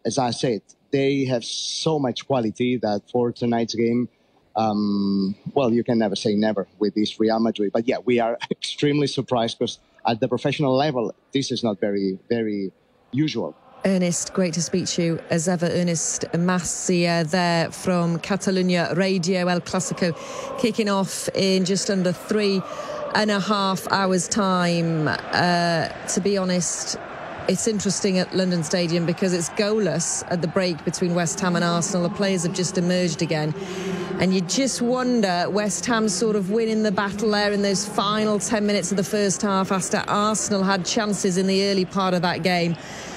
as I said, they have so much quality that for tonight's game, well, you can never say never with this Real Madrid. But yeah, we are extremely surprised because at the professional level, this is not very, very usual. Ernest, great to speak to you as ever. Ernest Massia there from Catalunya Radio. El Clasico kicking off in just under 3.5 hours' time. To be honest, it's interesting at London Stadium because it's goalless at the break between West Ham and Arsenal. The players have just emerged again. And you just wonder, West Ham sort of winning the battle there in those final 10 minutes of the first half after Arsenal had chances in the early part of that game.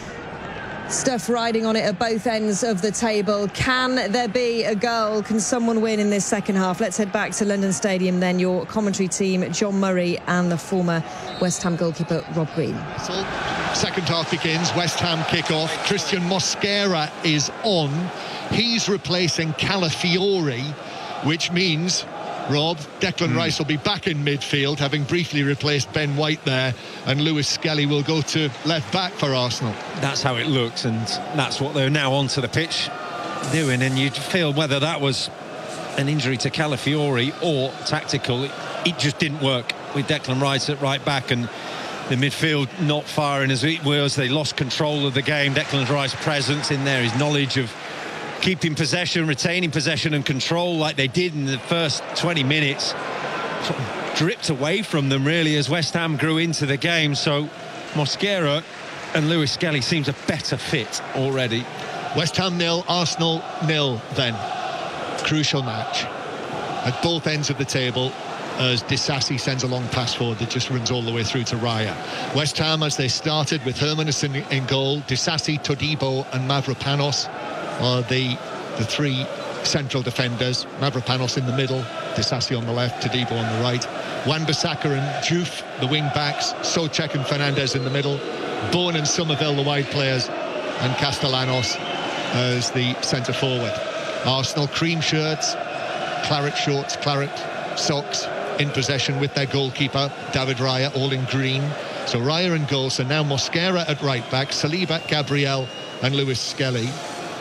Stuff riding on it at both ends of the table. Can there be a goal? Can someone win in this second half? Let's head back to London Stadium then. Your commentary team, John Murray and the former West Ham goalkeeper, Rob Green. So, second half begins, West Ham kick-off. Christian Mosquera is on. He's replacing Calafiori, which means, Rob, Declan Rice will be back in midfield, having briefly replaced Ben White there, and Lewis Skelly will go to left back for Arsenal. That's how it looks, and that's what they're now onto the pitch doing. And you'd feel whether that was an injury to Calafiori or tactical, it just didn't work with Declan Rice at right back, and the midfield not firing as it was. They lost control of the game. Declan Rice's presence in there, his knowledge of keeping possession, retaining possession and control like they did in the first 20 minutes, sort of dripped away from them really as West Ham grew into the game. So Mosquera and Lewis Skelly seems a better fit already. West Ham 0, Arsenal 0 then. Crucial match at both ends of the table as Disasi sends a long pass forward that just runs all the way through to Raya. West Ham, as they started with Hermanus in goal, Disasi, Todibo and Mavropanos are the three central defenders. Mavropanos in the middle, Disasi on the left, Todibo on the right. Wan-Bissaka and Diouf, the wing backs. Souček and Fernandez in the middle. Bowen and Somerville, the wide players. And Castellanos as the centre forward. Arsenal cream shirts, claret shorts, claret socks, in possession with their goalkeeper, David Raya, all in green. So Raya in goal. So now Mosquera at right back, Saliba, Gabriel and Lewis Skelly.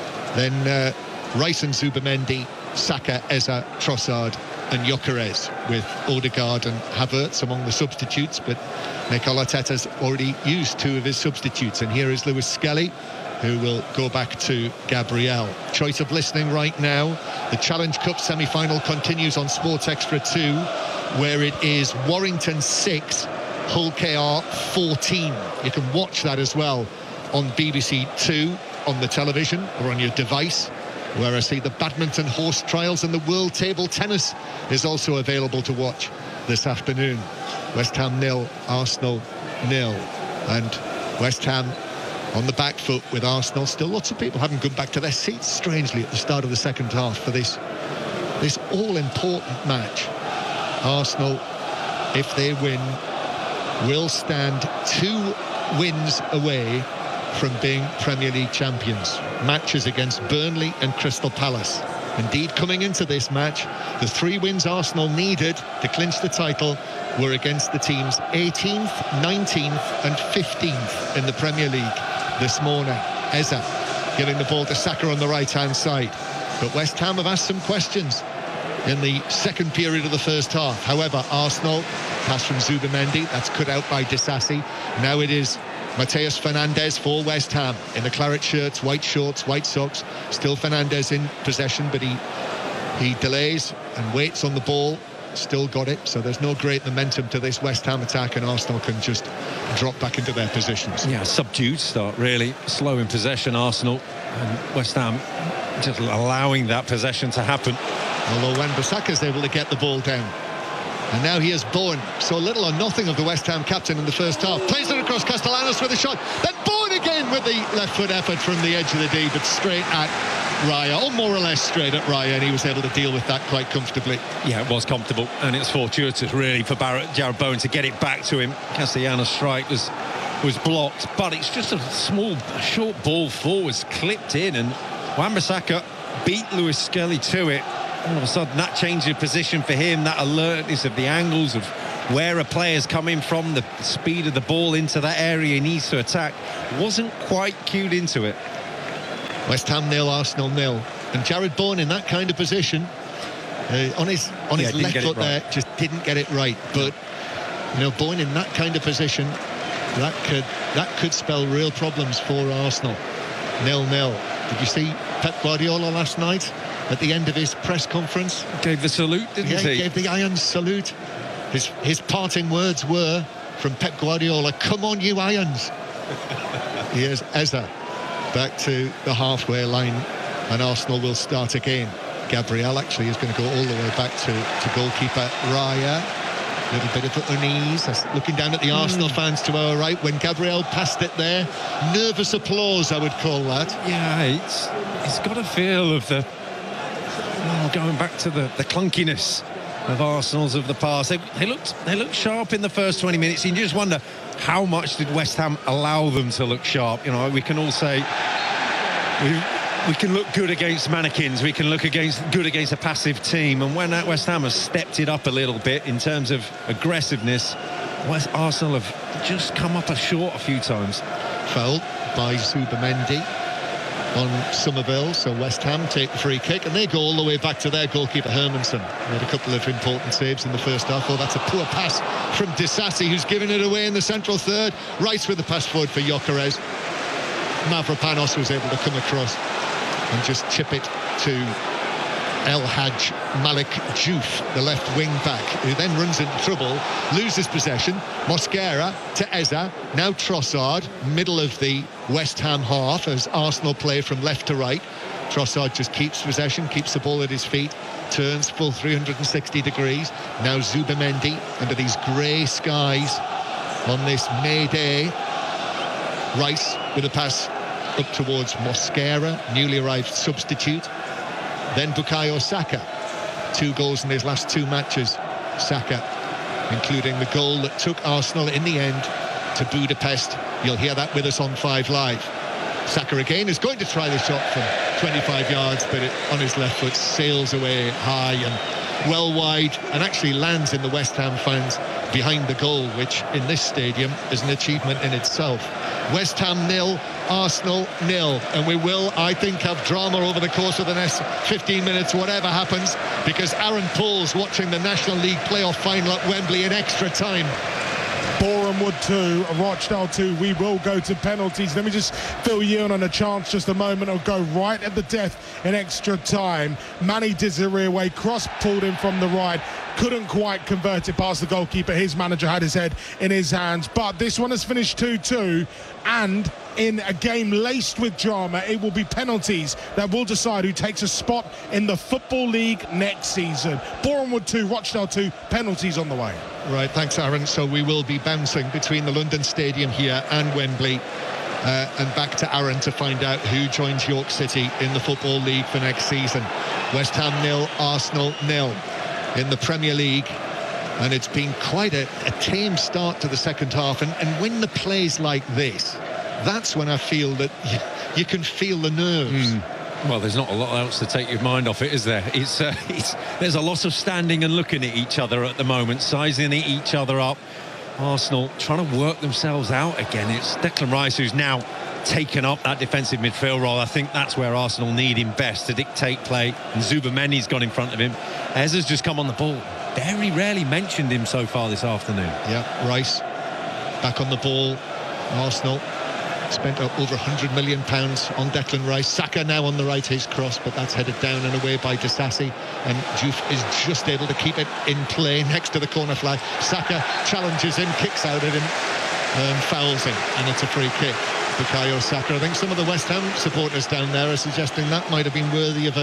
Then Rice and Zubimendi, Saka, Eza, Trossard and Gyökeres, with Odegaard and Havertz among the substitutes. But Mikel Arteta's already used two of his substitutes. And here is Lewis Skelly, who will go back to Gabriel. Choice of listening right now. The Challenge Cup semi-final continues on Sports Extra 2, where it is Warrington 6, Hull KR 14. You can watch that as well on BBC 2 on the television or on your device, where I see the badminton horse trials and the world table tennis is also available to watch this afternoon. West Ham 0, Arsenal 0, and West Ham on the back foot with Arsenal. Still lots of people haven't gone back to their seats, strangely, at the start of the second half for this all-important match. Arsenal, if they win, will stand 2 wins away from being Premier League champions. Matches against Burnley and Crystal Palace. Indeed, coming into this match, the 3 wins Arsenal needed to clinch the title were against the teams 18th, 19th and 15th in the Premier League this morning. Eza giving the ball to Saka on the right-hand side. But West Ham have asked some questions in the second period of the first half. However, Arsenal, pass from Zubimendi, that's cut out by Disasi. Now it is Mateus Fernandez for West Ham in the claret shirts, white shorts, white socks. Still Fernandez in possession, but he delays and waits on the ball. Still got it, so there's no great momentum to this West Ham attack, and Arsenal can just drop back into their positions. Yeah, subdued start really, slow in possession Arsenal, and West Ham just allowing that possession to happen. Although Wan-Bissaka is able to get the ball down. And now he is Bowen. So little or nothing of the West Ham captain in the first half. Plays it across Castellanos with a shot. Then Bowen again with the left foot effort from the edge of the D, but straight at Raya, or more or less straight at Raya, and he was able to deal with that quite comfortably. Yeah, it was comfortable, and it's fortuitous really for Jarrod Bowen to get it back to him. Castellanos' strike was blocked, but it's just a short ball forwards, clipped in, and Wan-Bissaka beat Lewis Skelly to it. All of a sudden that change of position for him, that alertness of the angles of where a player's coming from, the speed of the ball into that area he needs to attack, wasn't quite cued into it. West Ham 0, Arsenal 0. And Jared Bourne in that kind of position, on his left foot there, just didn't get it right. But you know, Bourne in that kind of position, that could spell real problems for Arsenal. 0-0. Did you see Pep Guardiola last night at the end of his press conference? Gave the salute, didn't he? He gave the Irons salute. His parting words were from Pep Guardiola, "Come on, you Irons." Here's Eza back to the halfway line, and Arsenal will start again. Gabriel actually is going to go all the way back to goalkeeper Raya. A little bit of unease, looking down at the Arsenal fans to our right when Gabriel passed it there. Nervous applause, I would call that. Yeah, it's got a feel of the going back to the clunkiness of Arsenal's of the past. They looked sharp in the first 20 minutes. You just wonder how much did West Ham allow them to look sharp. You know, we can all say we can look good against mannequins, we can look good against a passive team, and when West Ham has stepped it up a little bit in terms of aggressiveness, Arsenal have just come up short a few times. Foul by Zubamendi on Somerville, so West Ham take the free kick, and they go all the way back to their goalkeeper Hermansen. Made a couple of important saves in the first half. Oh, that's a poor pass from Disasi, who's given it away in the central third. Rice with the pass forward for Gyökeres. Mavropanos was able to come across and just chip it to El Hadj Malik Diouf, the left wing back, who then runs into trouble, loses possession. Mosquera to Eza, now Trossard, middle of the West Ham half as Arsenal play from left to right. Trossard just keeps possession, keeps the ball at his feet, turns full 360 degrees. Now Zubamendi under these grey skies on this May day. Rice with a pass up towards Mosquera, newly arrived substitute. Then Bukayo Saka, 2 goals in his last 2 matches. Saka, including the goal that took Arsenal in the end to Budapest. You'll hear that with us on 5 Live. Saka again is going to try the shot from 25 yards, but it on his left foot sails away high and well wide, and actually lands in the West Ham fans behind the goal, which in this stadium is an achievement in itself. West Ham 0, Arsenal 0, and we will, I think, have drama over the course of the next 15 minutes, whatever happens, because Aaron Paul's watching the National League playoff final at Wembley in extra time. Boreham Wood 2, Rochdale 2. We will go to penalties. Let me just fill you in on a chance just a moment. It'll go right at the death in extra time. Manny Desiree cross pulled in from the right. Couldn't quite convert it past the goalkeeper. His manager had his head in his hands. But this one has finished 2-2. And in a game laced with drama, it will be penalties that will decide who takes a spot in the Football League next season. Boreham Wood 2, Rochdale 2, penalties on the way. Right, thanks, Aaron. So we will be bouncing between the London Stadium here and Wembley, and back to Aaron to find out who joins York City in the Football League for next season. West Ham 0, Arsenal 0 in the Premier League. And it's been quite a tame start to the second half. And when the play's like this, that's when I feel that you can feel the nerves. Well, there's not a lot else to take your mind off it, is there? There's a lot of standing and looking at each other at the moment, sizing each other up. Arsenal trying to work themselves out again. It's Declan Rice who's now taken up that defensive midfield role. I think that's where Arsenal need him best, to dictate play. And Zubamendi's got in front of him. Eza's just come on the ball. Very rarely mentioned him so far this afternoon. Yeah, Rice back on the ball. Arsenal spent over £100 million on Declan Rice. Saka now on the right, his cross, but that's headed down and away by Disasi, and Diouf is just able to keep it in play next to the corner flag. Saka challenges him, kicks out at him, and fouls him, and it's a free kick. Bukayo Saka. I think some of the West Ham supporters down there are suggesting that might have been worthy of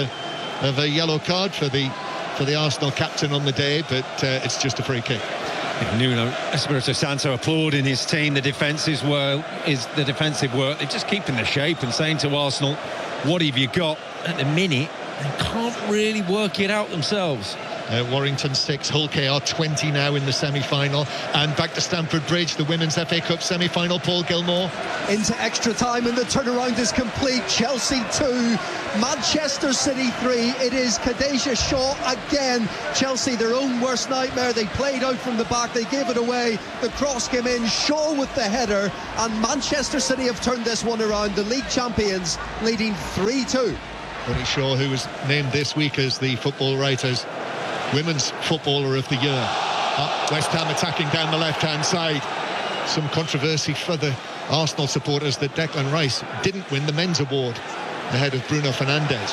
a yellow card for the Arsenal captain on the day, but it's just a free kick. Nuno Espirito Santo applauding his team. The defensive work. They're just keeping the shape and saying to Arsenal, what have you got? At the minute, They can't really work it out themselves. Warrington 6, Hull KR 20 now in the semi-final. And back to Stamford Bridge, the Women's FA Cup semi-final. Paul Gilmore. Into extra time and the turnaround is complete. Chelsea 2, Manchester City 3. It is Khadijah Shaw again. Chelsea, their own worst nightmare. They played out from the back, they gave it away. The cross came in, Shaw with the header, and Manchester City have turned this one around. The league champions leading 3-2. Bonnie Shaw, who was named this week as the Football Writers' Women's Footballer of the Year. West Ham attacking down the left-hand side. Some controversy for the Arsenal supporters that Declan Rice didn't win the men's award ahead of Bruno Fernandes.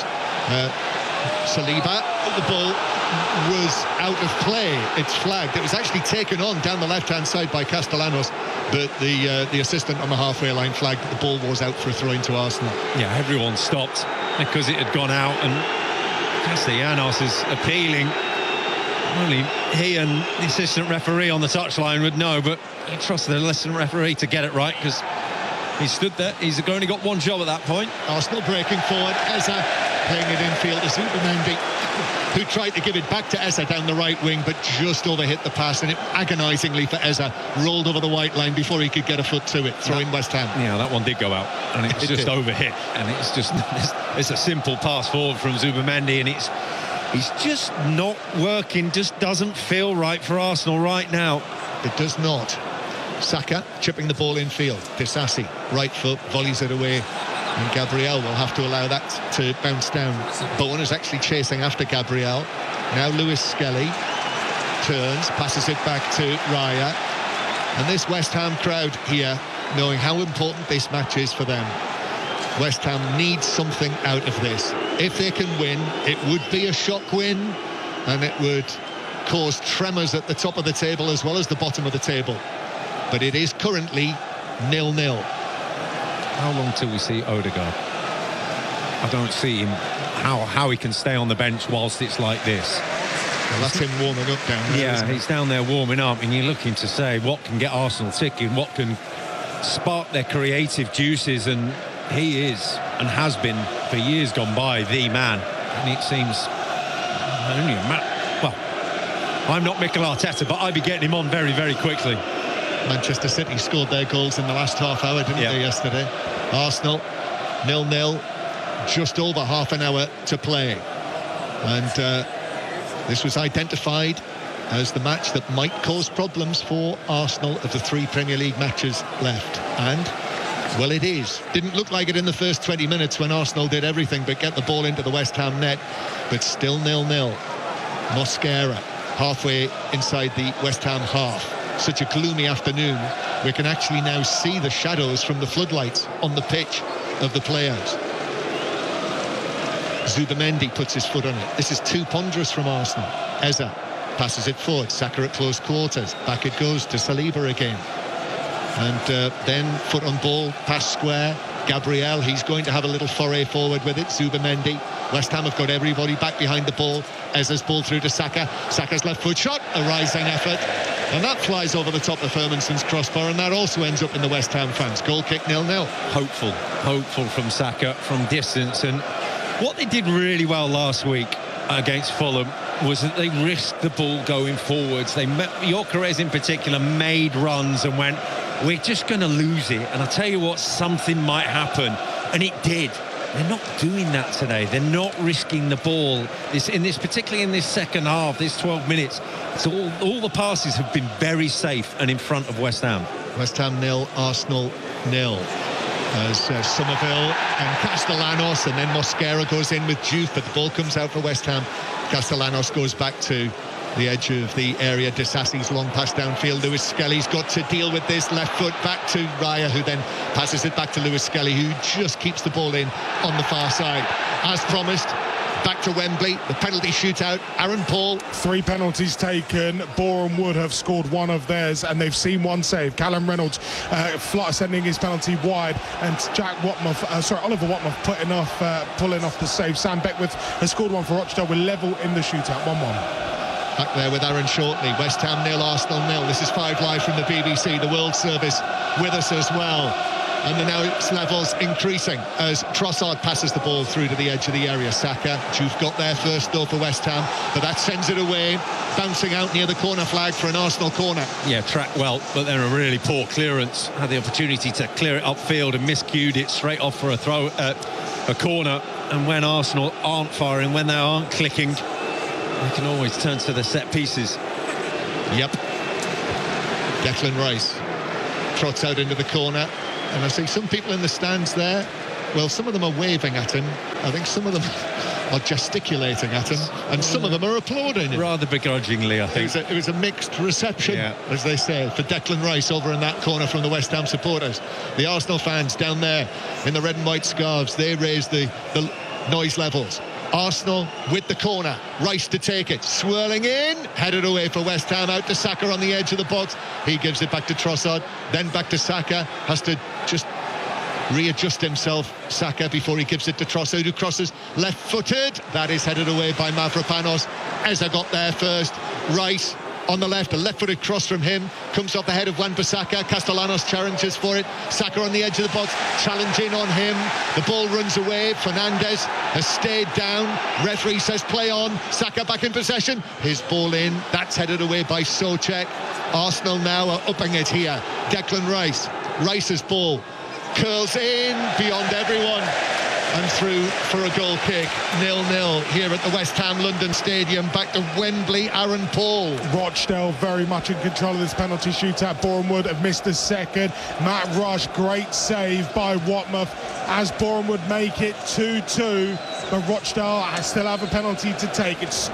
Saliba, the ball was out of play. It's flagged. It was actually taken on down the left-hand side by Castellanos, but the assistant on the halfway line flagged that the ball was out for a throw into Arsenal. Yeah, everyone stopped because it had gone out, and Castellanos is appealing. Only he and the assistant referee on the touchline would know, but you trust the assistant referee to get it right, because he stood there. He's only got one job at that point. Arsenal breaking forward. Eza playing it infield to Zubimendi, who tried to give it back to Eza down the right wing, but just overhit the pass, and it agonisingly for Eza rolled over the white line before he could get a foot to it, throwing West Ham. Yeah, that one did go out, and it's just overhit, and it's a simple pass forward from Zubimendi, and he's just not working, just doesn't feel right for Arsenal right now. It does not. Saka chipping the ball infield. Disasi, right foot, volleys it away, and Gabriel will have to allow that to bounce down. Bowen is actually chasing after Gabriel. Now Lewis Skelly turns, passes it back to Raya. And this West Ham crowd here, knowing how important this match is for them, West Ham needs something out of this. If they can win, it would be a shock win, and it would cause tremors at the top of the table as well as the bottom of the table. But it is currently 0-0. How long till we see Odegaard? I don't see him, how he can stay on the bench whilst it's like this. Well, that's him warming up down there. Yeah, he's down there warming up, and you're looking to say what can get Arsenal ticking, what can spark their creative juices, and he is and has been for years gone by the man. And it seems only a man. Well, I'm not Mikel Arteta, but I'd be getting him on very, very quickly. Manchester City scored their goals in the last half hour, didn't they, yesterday? Arsenal 0-0, just over half an hour to play, and this was identified as the match that might cause problems for Arsenal of the 3 Premier League matches left. And well, it is. Didn't look like it in the first 20 minutes when Arsenal did everything but get the ball into the West Ham net, but still 0-0. Mosquera halfway inside the West Ham half. Such a gloomy afternoon, we can actually now see the shadows from the floodlights on the pitch of the players. Zubimendi puts his foot on it. This is too ponderous from Arsenal. Eza passes it forward. Saka at close quarters. Back it goes to Saliba again. And then foot on ball, pass square. Gabriel, he's going to have a little foray forward with it. Zubimendi. West Ham have got everybody back behind the ball. Eza's ball through to Saka. Saka's left foot shot, a rising effort. And that flies over the top of Hermanson's crossbar, and that also ends up in the West Ham fans. Goal kick 0-0. Hopeful from Saka from distance. And what they did really well last week against Fulham was that they risked the ball going forwards. Gyökeres in particular made runs and went, we're just going to lose it. And I tell you what, something might happen. And it did. They're not doing that today. They're not risking the ball. Particularly in this second half, this 12 minutes, so all the passes have been very safe and in front of West Ham. West Ham 0, Arsenal 0. As Somerville and Castellanos, and then Mosquera goes in with Juve, but the ball comes out for West Ham. Castellanos goes back to the edge of the area. Disasi's long pass downfield. Lewis Skelly's got to deal with this. Left foot back to Raya, who then passes it back to Lewis Skelly, who just keeps the ball in on the far side. As promised, back to Wembley, the penalty shootout. Aaron Paul. 3 penalties taken. Boreham Wood have scored one of theirs, and they've seen one save. Callum Reynolds sending his penalty wide, and Oliver Watmouth pulling off the save. Sam Beckwith has scored one for Rochdale. We're level in the shootout, 1-1. Back there with Aaron Shortley. West Ham 0, Arsenal 0. This is 5 Live from the BBC, the World Service with us as well. And the now levels increasing as Trossard passes the ball through to the edge of the area. Saka, who's got there first though for West Ham, but that sends it away, bouncing out near the corner flag for an Arsenal corner. Yeah, tracked well, but then a really poor clearance. Had the opportunity to clear it upfield and miscued it straight off for a throw, a corner. And when Arsenal aren't firing, when they aren't clicking, they can always turn to the set pieces. Yep. Declan Rice trots out into the corner. And I see some people in the stands there. Well, some of them are waving at him. I think some of them are gesticulating at him. And some of them are applauding him. Rather begrudgingly, I think. It was a mixed reception, as they say, for Declan Rice over in that corner from the West Ham supporters. The Arsenal fans down there in the red and white scarves, they raised the noise levels. Arsenal with the corner, Rice to take it, swirling in, headed away for West Ham, out to Saka on the edge of the box. He gives it back to Trossard, then back to Saka, has to just readjust himself, Saka, before he gives it to Trossard, who crosses left-footed. That is headed away by Mavropanos. Eza got there first. Rice on the left, a left-footed cross from him, comes off the head of Wan-Bissaka. Castellanos challenges for it. Saka on the edge of the box, challenging on him. The ball runs away. Fernandes has stayed down. Referee says play on. Saka back in possession. His ball in. That's headed away by Souček. Arsenal now are upping it here. Declan Rice. Rice's ball curls in beyond everyone and through for a goal kick. 0-0 here at the West Ham London Stadium. Back to Wembley. Aaron Paul. Rochdale very much in control of this penalty shootout. Boreham Wood have missed the second. Matt Rush, great save by Watmouth as Boreham Wood make it 2-2. But Rochdale still have a penalty to take. It's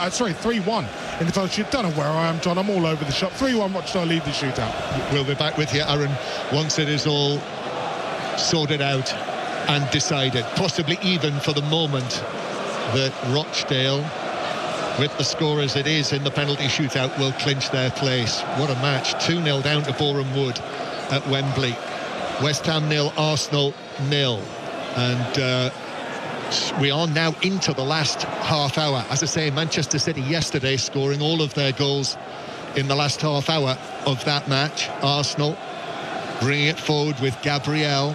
3-1 in the final shoot. Don't know where I am, John. I'm all over the shop. 3-1 Rochdale lead the shootout. We'll be back with you, Aaron, once it is all sorted out and decided, possibly even for the moment, that Rochdale, with the score as it is in the penalty shootout, will clinch their place. What a match. 2-0 down to Boreham Wood at Wembley. West Ham 0, Arsenal 0. And we are now into the last half hour. As I say, Manchester City yesterday scoring all of their goals in the last half hour of that match. Arsenal bringing it forward with Gabriel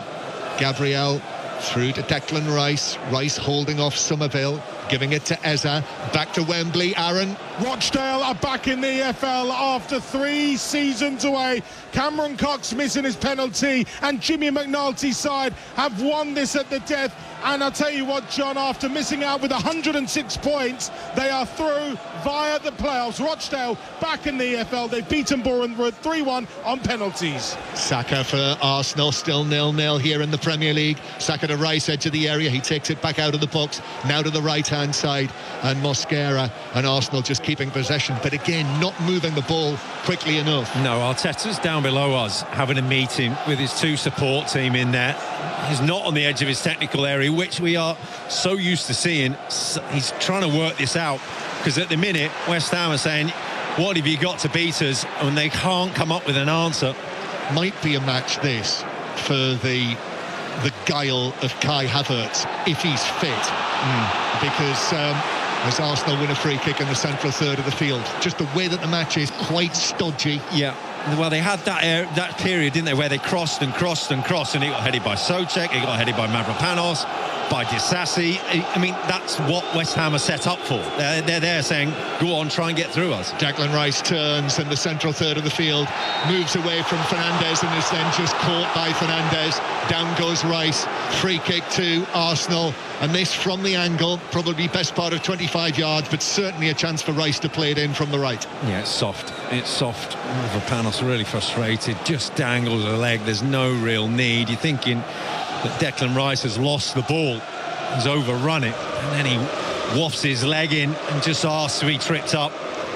through to Declan Rice. Rice holding off Somerville, giving it to Eza. Back to Wembley. Aaron. Rochdale are back in the EFL after 3 seasons away. Cameron Cox missing his penalty, and Jimmy McNulty's side have won this at the death. And I'll tell you what, John, after missing out with 106 points, they are through via the playoffs. Rochdale back in the EFL. They've beaten Boreham Wood 3-1 on penalties. Saka for Arsenal, still 0-0 here in the Premier League. Saka to Rice, edge of the area. He takes it back out of the box, now to the right-hand side. And Mosquera and Arsenal just keeping possession, but again, not moving the ball quickly enough. No, Arteta's down below us, having a meeting with his 2 support team in there. He's not on the edge of his technical area, which we are so used to seeing. He's trying to work this out, because at the minute West Ham are saying, what have you got to beat us, and they can't come up with an answer. Might be a match this for the guile of Kai Havertz if he's fit, because as Arsenal win a free kick in the central third of the field, just the way that the match is quite stodgy. Yeah. Well, they had that period, didn't they, where they crossed and crossed and crossed, and he got headed by Souček, he got headed by Mavropanos, by Disasi. I mean, that's what West Ham are set up for. They're there saying, go on, try and get through us. Declan Rice turns in the central third of the field, moves away from Fernandes and is then just caught by Fernandes. Down goes Rice. Free kick to Arsenal. And this from the angle, probably best part of 25 yards, but certainly a chance for Rice to play it in from the right. Yeah, it's soft. It's soft. Mavropanos really frustrated, just dangles a leg. There's no real need. You're thinking that Declan Rice has lost the ball, he's overrun it, and then he wafts his leg in and just asks to be tripped up,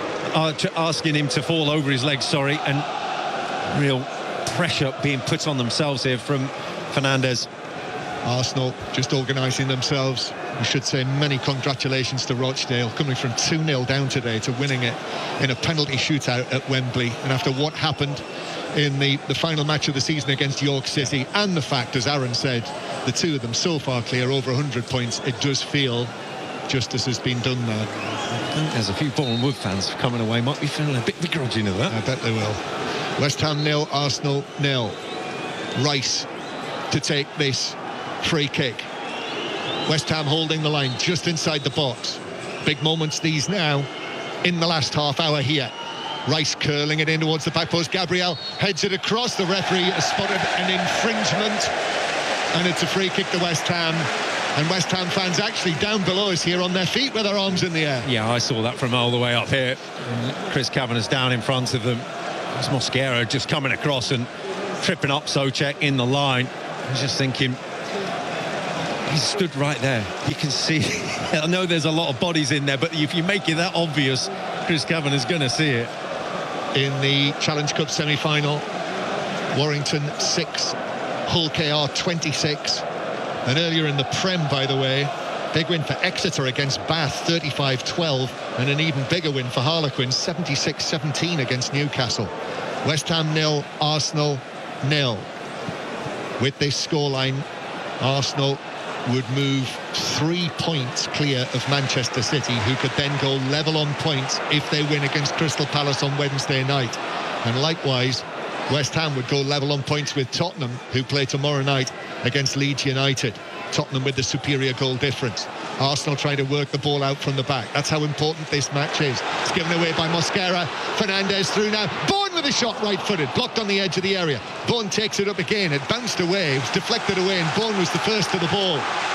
asking him to fall over his leg, and real pressure being put on themselves here from Fernandes. Arsenal just organising themselves. We should say many congratulations to Rochdale, coming from 2-0 down today to winning it in a penalty shootout at Wembley. And after what happened in the final match of the season against York City, and the fact, as Aaron said, the two of them so far clear, over 100 points, it does feel justice has been done there. I think there's a few Boreham Wood fans coming away might be feeling a bit begrudging of that. I bet they will. West Ham 0, Arsenal 0. Rice to take this free kick. West Ham holding the line just inside the box. Big moments these now in the last half hour here. Rice curling it in towards the back post. Gabriel heads it across. The referee has spotted an infringement, and it's a free kick to West Ham. And West Ham fans actually down below us here on their feet with their arms in the air. Yeah, I saw that from all the way up here. Chris Kavanagh's down in front of them. It's Mosquera just coming across and tripping up Souček in the line. I was just thinking, he stood right there. You can see, I know there's a lot of bodies in there, but if you make it that obvious, Chris Kavanagh's going to see it. In the Challenge Cup semi-final, Warrington 6, Hull KR 26. And earlier in the Prem, by the way, big win for Exeter against Bath, 35-12, and an even bigger win for Harlequins, 76-17 against Newcastle. West Ham 0, Arsenal 0. With this scoreline, Arsenal would move 3 points clear of Manchester City, who could then go level on points if they win against Crystal Palace on Wednesday night. And likewise, West Ham would go level on points with Tottenham, who play tomorrow night against Leeds United. Tottenham with the superior goal difference. Arsenal trying to work the ball out from the back. That's how important this match is. It's given away by Mosquera. Fernandez through now. Bourne with a shot right-footed, blocked on the edge of the area. Bourne takes it up again. It bounced away. It was deflected away, and Bourne was the first to the ball.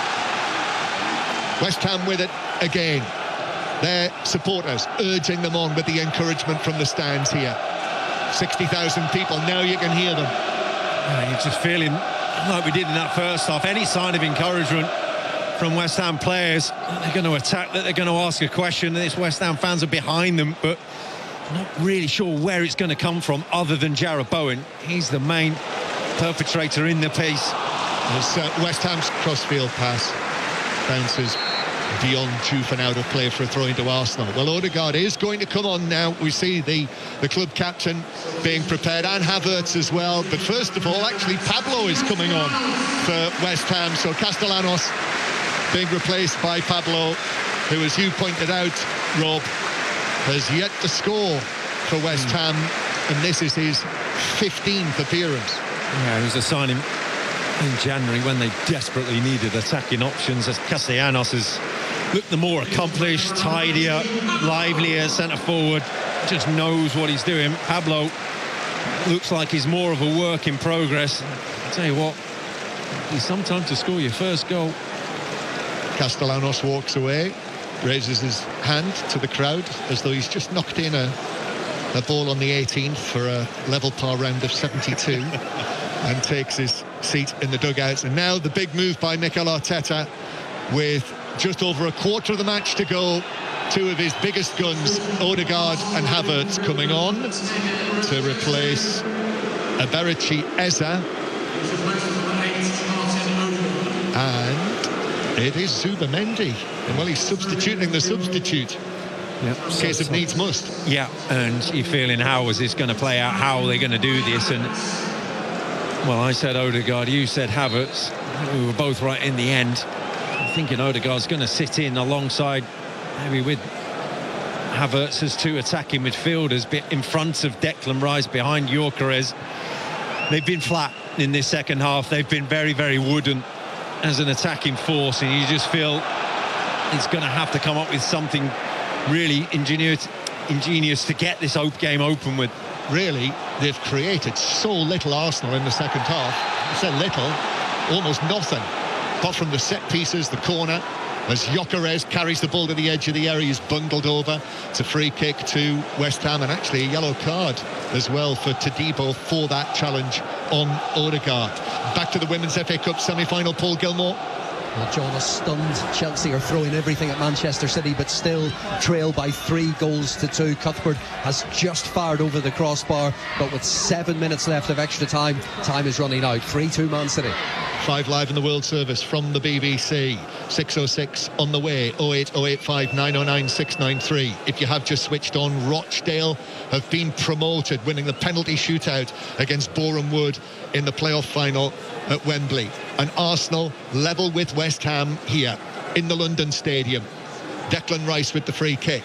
West Ham with it again. Their supporters urging them on with the encouragement from the stands here. 60,000 people. Now you can hear them. Yeah, you're just feeling like we did in that first half. Any sign of encouragement from West Ham players, they're going to attack, that they're going to ask a question. These West Ham fans are behind them, but not really sure where it's going to come from other than Jarrod Bowen. He's the main perpetrator in the piece. As West Ham's crossfield pass bounces beyond Juve and out of play for a throw into Arsenal. Well, Odegaard is going to come on now. We see the club captain being prepared, and Havertz as well. But first of all, actually, Pablo is coming on for West Ham. So Castellanos being replaced by Pablo, who, as you pointed out, Rob, has yet to score for West Ham, and this is his 15th appearance. Yeah, he was a signing in January when they desperately needed attacking options, as Castellanos has looked the more accomplished, tidier, livelier centre forward, just knows what he's doing. Pablo looks like he's more of a work in progress. I'll tell you what, it's sometimes to score your first goal. Castellanos walks away, raises his hand to the crowd as though he's just knocked in a ball on the 18th for a level par round of 72 and takes his seat in the dugouts. And now the big move by Mikel Arteta, with just over a quarter of the match to go. Two of his biggest guns, Odegaard and Havertz, coming on to replace Eberici Eza. And it is Zubamendi. And well, he's substituting the substitute. Yep. Case of needs must. Yeah, and you're feeling, how is this going to play out? How are they going to do this? And well, I said Odegaard, you said Havertz. We were both right in the end. I'm thinking Odegaard's going to sit in alongside, maybe with Havertz as two attacking midfielders in front of Declan Rice, behind Gyökeres. They've been flat in this second half. They've been very, very wooden as an attacking force, and you just feel it's going to have to come up with something really ingenious to get this game open with. Really, they've created so little, Arsenal, in the second half. I said little, almost nothing, apart from the set pieces, the corner, as Gyökeres carries the ball to the edge of the area. He's bundled over. It's a free kick to West Ham, and actually a yellow card as well for Todibo for that challenge on Odegaard. Back to the Women's FA Cup semi-final, Paul Gilmore. Well, John, a stunned Chelsea are throwing everything at Manchester City, but still trail by 3-2. Cuthbert has just fired over the crossbar, but with 7 minutes left of extra time, time is running out. 3-2 Man City. 5 Live in the World Service from the BBC. 6:06 on the way. 08085 909 693. If you have just switched on, Rochdale have been promoted, winning the penalty shootout against Boreham Wood in the playoff final at Wembley. And Arsenal level with West Ham here in the London Stadium. Declan Rice with the free kick.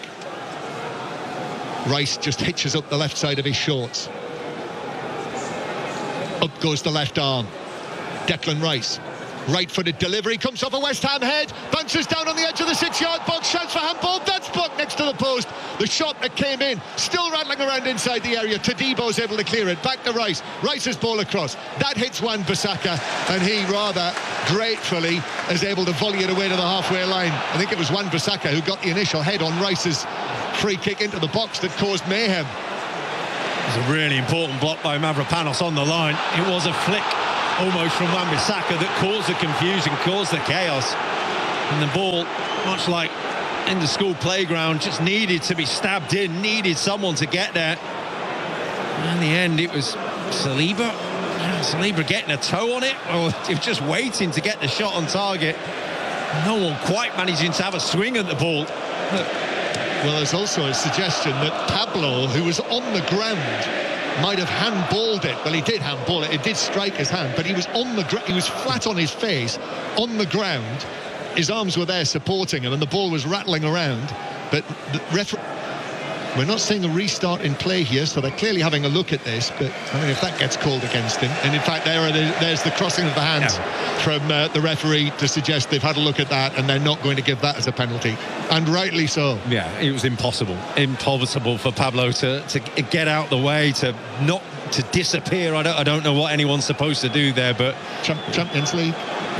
Rice just hitches up the left side of his shorts. Up goes the left arm. Declan Rice. Right-footed delivery, comes off a West Ham head, bounces down on the edge of the 6-yard box, shouts for handball, that's blocked next to the post. The shot that came in, still rattling around inside the area. Todibo's able to clear it, back to Rice. Rice's ball across, that hits Wan-Bissaka, and he rather gratefully is able to volley it away to the halfway line. I think it was Wan-Bissaka who got the initial head on Rice's free kick into the box that caused mayhem. It was a really important block by Mavropanos on the line. It was a flick almost from Wan-Bissaka that caused the confusion, caused the chaos, and the ball, much like in the school playground, just needed to be stabbed in, needed someone to get there. And in the end, it was Saliba getting a toe on it, or he was just waiting to get the shot on target. No one quite managing to have a swing at the ball. Well, there's also a suggestion that Pablo, who was on the ground, might have handballed it. Well, he did handball it. It did strike his hand, but he was on the he was flat on his face on the ground. His arms were there supporting him, and the ball was rattling around. But the referee, we're not seeing a restart in play here, so they're clearly having a look at this. But I mean, if that gets called against him, and in fact, there's the crossing of the hands from the referee to suggest they've had a look at that, and they're not going to give that as a penalty, and rightly so. Yeah, it was impossible for Pablo to get out the way, to disappear. I don't know what anyone's supposed to do there, but Champions League.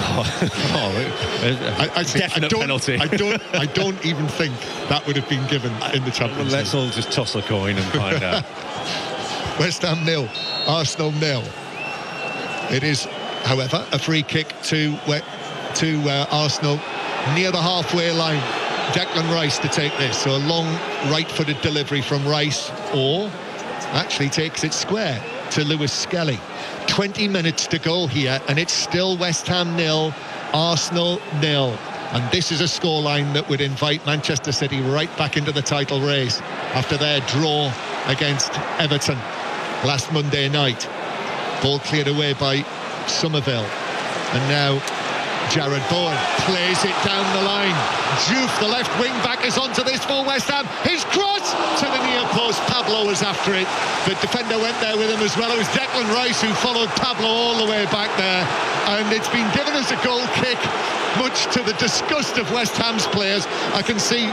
Definite penalty. I don't even think that would have been given in the Champions League. Let's all just toss a coin and find out. West Ham 0, Arsenal 0. It is, however, a free kick to Arsenal near the halfway line. Declan Rice to take this. So a long right-footed delivery from Rice, or actually takes it square to Lewis Skelly. 20 minutes to go here, and it's still West Ham 0, Arsenal 0. And this is a scoreline that would invite Manchester City right back into the title race after their draw against Everton last Monday night. Ball cleared away by Somerville, and now Jared Bowen plays it down the line. Diouf, the left wing back, is onto this for West Ham. His cross to the near post. Pablo was after it. The defender went there with him as well. It was Declan Rice who followed Pablo all the way back there. And it's been given as a goal kick, much to the disgust of West Ham's players. I can see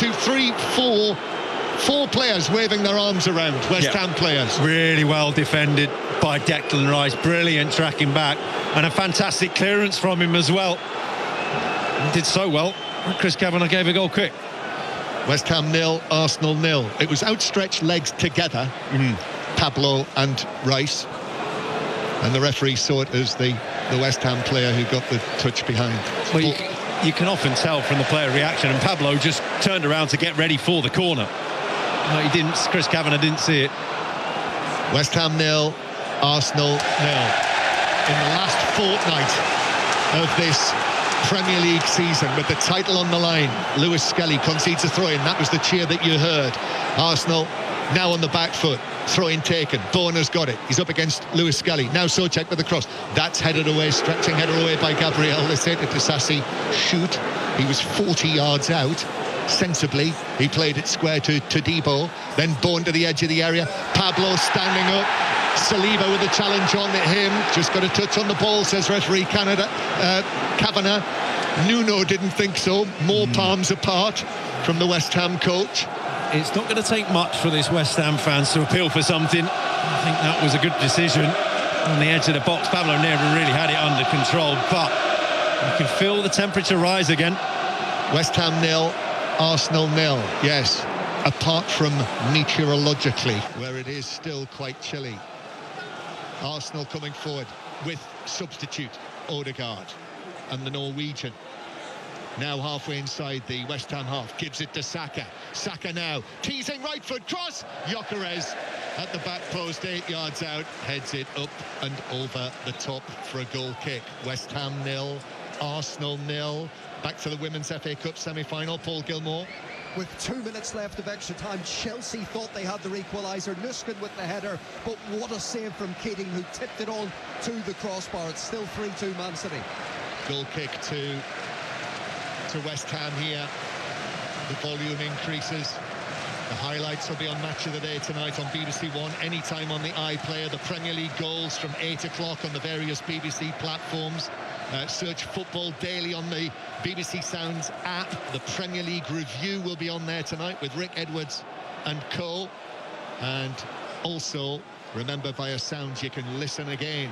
4 players waving their arms around, West Ham players. Really well defended by Declan Rice. Brilliant tracking back, and a fantastic clearance from him as well. He did so well. Chris Kavanagh gave a goal kick. West Ham 0, Arsenal 0. It was outstretched legs together, Pablo and Rice, and the referee saw it as the West Ham player who got the touch behind. Well, you can often tell from the player reaction, and Pablo just turned around to get ready for the corner. No, he didn't. Chris Kavanagh didn't see it. West Ham 0, Arsenal 0. In the last fortnight of this Premier League season, with the title on the line, Lewis Skelly concedes a throw-in. That was the cheer that you heard. Arsenal now on the back foot. Throw-in taken. Bowen has got it. He's up against Lewis Skelly. Now Souček with the cross. That's headed away, stretching header away by Gabriel. They say to Disasi, shoot. He was 40 yards out. Sensibly, he played it square to Todibo. Then Bowen to the edge of the area. Pablo standing up. Saliba with a challenge on him. Just got a touch on the ball, says referee Kavanagh. Nuno didn't think so. More palms apart from the West Ham coach. It's not going to take much for this West Ham fans to appeal for something. I think that was a good decision. On the edge of the box, Pablo never really had it under control, but you can feel the temperature rise again. West Ham 0, Arsenal 0. Yes, apart from meteorologically, where it is still quite chilly. Arsenal coming forward with substitute Odegaard, and the Norwegian now halfway inside the West Ham half, gives it to Saka. Saka now teasing right foot cross. Gyökeres at the back post, 8 yards out, heads it up and over the top for a goal kick. West Ham 0, Arsenal 0. Back to the Women's FA Cup semi-final. Paul Gilmore. With 2 minutes left of extra time, Chelsea thought they had their equaliser. Nuskin with the header, but what a save from Keating, who tipped it on to the crossbar. It's still 3-2 Man City. Goal kick to West Ham here. The volume increases. The highlights will be on Match of the Day tonight on BBC One, anytime on the iPlayer. The Premier League goals from 8 o'clock on the various BBC platforms. Search Football Daily on the BBC Sounds app. The Premier League review will be on there tonight with Rick Edwards and co. And also, remember, via Sounds you can listen again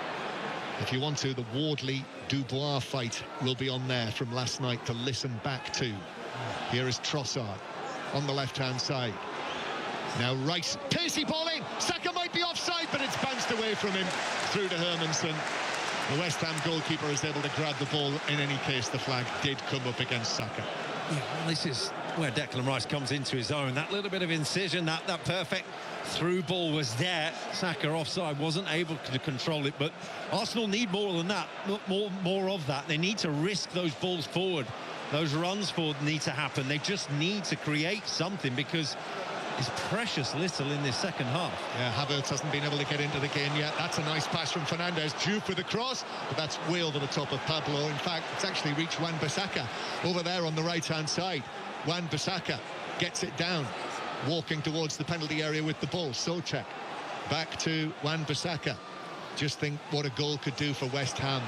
if you want to. The Wardley-Dubois fight will be on there from last night to listen back to. Here is Trossard on the left-hand side. Now Rice, pacey ball in. Saka might be offside, but it's bounced away from him through to Hermansen. The West Ham goalkeeper is able to grab the ball. In any case, the flag did come up against Saka. Yeah, this is where Declan Rice comes into his own. That little bit of incision, that perfect through ball was there. Saka offside, wasn't able to control it, but Arsenal need more than that, more of that. They need to risk those balls forward. Those runs forward need to happen. They just need to create something, because it's precious little in this second half. Yeah, Havertz hasn't been able to get into the game yet. That's a nice pass from Fernandes. Juve with the cross, but that's way over the top of Pablo. In fact, it's actually reached Wan-Bissaka over there on the right-hand side. Wan-Bissaka gets it down, walking towards the penalty area with the ball. Souček back to Wan-Bissaka. Just think what a goal could do for West Ham.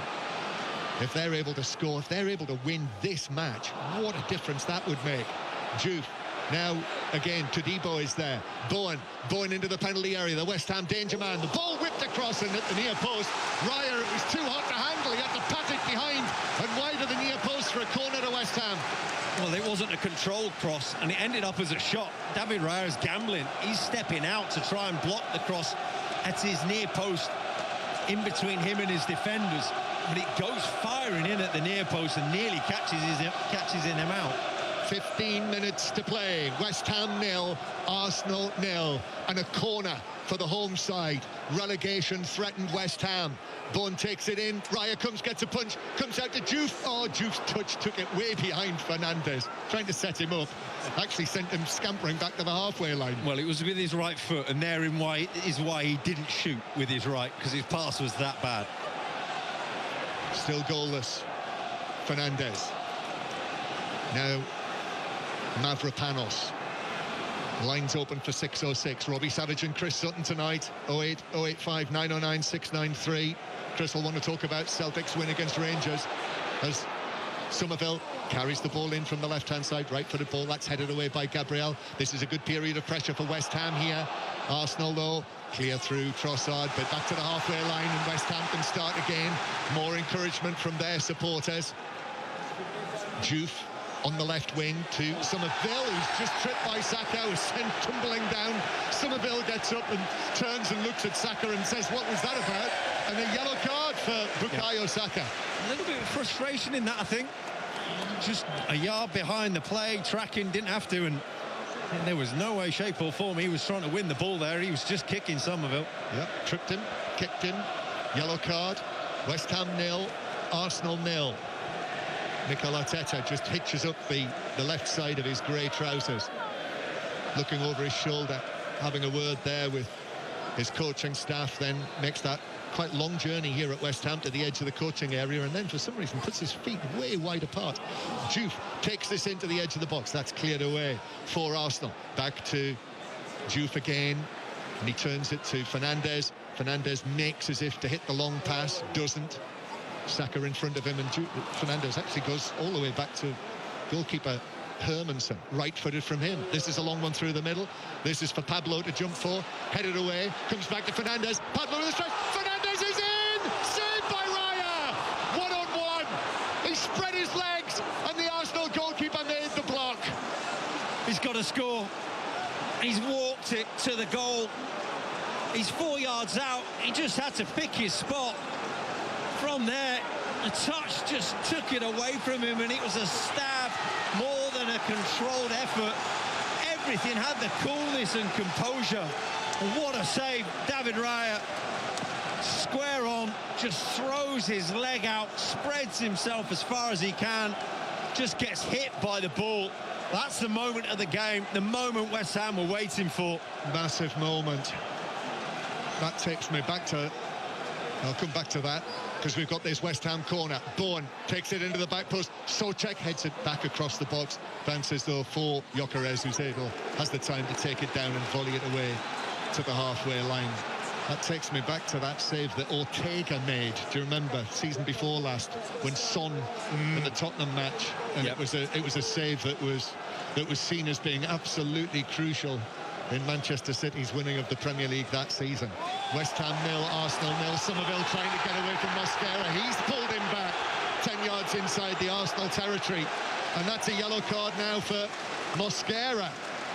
If they're able to score, if they're able to win this match, what a difference that would make. Juve now again, Todibo is there. Bowen into the penalty area, the West Ham danger man. The ball whipped across and at the near post. Raya, it was too hot to handle. He had to pat it behind and wide of the near post for a corner to West Ham. Well, it wasn't a controlled cross, and it ended up as a shot. David Raya's gambling. He's stepping out to try and block the cross at his near post, in between him and his defenders. But it goes firing in at the near post and nearly catches him out. 15 minutes to play. West Ham 0, Arsenal 0, and a corner for the home side. Relegation threatened West Ham. Bowen takes it in. Raya gets a punch, comes out to Juve. Oh, Juve's touch took it way behind Fernandes, trying to set him up. Actually sent him scampering back to the halfway line. Well, it was with his right foot, and therein is why he didn't shoot with his right, because his pass was that bad. Still goalless, Fernandes. Now Mavropanos. Lines open for 606. Robbie Savage and Chris Sutton tonight. 08 085 909 693. Chris will want to talk about Celtic's win against Rangers as Somerville carries the ball in from the left-hand side. Right-footed ball, that's headed away by Gabriel. This is a good period of pressure for West Ham here. Arsenal, though, clear through Trossard, but back to the halfway line, and West Ham can start again. More encouragement from their supporters. Juve on the left wing to Somerville, who's just tripped by Saka, was sent tumbling down. Somerville gets up and turns and looks at Saka and says, what was that about? And a yellow card for Bukayo Saka. A little bit of frustration in that, I think. Just a yard behind the play, tracking, didn't have to, and there was no way, shape or form he was trying to win the ball there. He was just kicking Somerville. Yep, tripped him, kicked him, yellow card. West Ham 0, Arsenal 0. Mikel Arteta just hitches up the left side of his grey trousers, looking over his shoulder, having a word there with his coaching staff, then makes that quite long journey here at West Ham to the edge of the coaching area, and then for some reason puts his feet way wide apart. Juve takes this into the edge of the box. That's cleared away for Arsenal. Back to Juve again, and he turns it to Fernandes. Fernandes makes as if to hit the long pass, doesn't. Saka in front of him, and Fernandes actually goes all the way back to goalkeeper Hermansen, right-footed from him. This is a long one through the middle. This is for Pablo to jump for, headed away, comes back to Fernandes. Pablo with the strike. Fernandes is in! Saved by Raya! One-on-one. He spread his legs, and the Arsenal goalkeeper made the block. He's got to score. He's walked it to the goal. He's 4 yards out. He just had to pick his spot. From there, the touch just took it away from him, and it was a stab more than a controlled effort. Everything had the coolness and composure. What a save. David Raya, square on, just throws his leg out, spreads himself as far as he can, just gets hit by the ball. That's the moment of the game, the moment West Ham were waiting for. Massive moment. That takes me back to, I'll come back to that. because we've got this West Ham corner. Bowen takes it into the back post. Souček heads it back across the box. Bounces though for Gyökeres, who's able, has the time to take it down and volley it away to the halfway line. That takes me back to that save that Ortega made. Do you remember season before last when Son in the Tottenham match, and it was a save that was seen as being absolutely crucial in Manchester City's winning of the Premier League that season. West Ham 0, Arsenal 0. Somerville trying to get away from Mosquera. He's pulled him back 10 yards inside the Arsenal territory, and that's a yellow card now for Mosquera.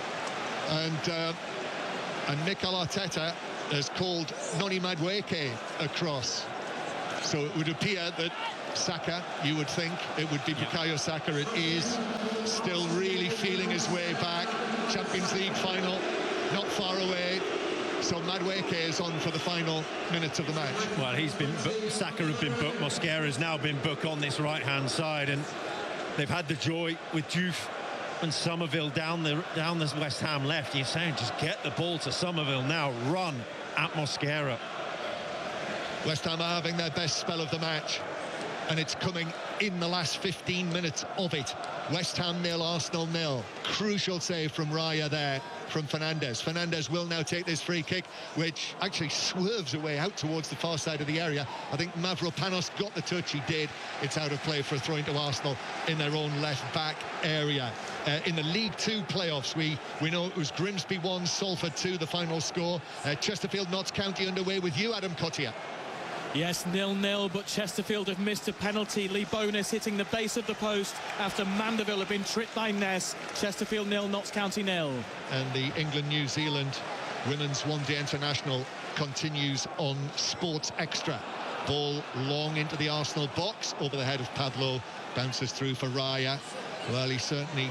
And Mikel Arteta has called Noni Madueke across. So it would appear that Saka, you would think it would be Bukayo Saka. It is still really feeling his way back. Champions League final, not far away. So Madueke is on for the final minutes of the match. Well, Saka has been booked. Mosquera's now been booked on this right-hand side, and they've had the joy with Diouf and Somerville down the West Ham left. You're saying just get the ball to Somerville now, run at Mosquera. West Ham are having their best spell of the match, and it's coming in the last 15 minutes of it. West Ham 0, Arsenal 0. Crucial save from Raya there, from Fernandes. Fernandes will now take this free kick, which actually swerves away out towards the far side of the area. I think Mavropanos got the touch, he did. It's out of play for a throw into Arsenal in their own left-back area. In the League 2 playoffs, we know it was Grimsby 1, Salford 2, the final score. Chesterfield, Notts County underway with you, Adam Cottier. Yes, 0-0, but Chesterfield have missed a penalty. Lee Bowness hitting the base of the post after Mandeville have been tripped by Ness. Chesterfield 0, Notts County 0. And the England-New Zealand Women's One-Day International continues on Sports Extra. Ball long into the Arsenal box, over the head of Pablo, bounces through for Raya. Well, he certainly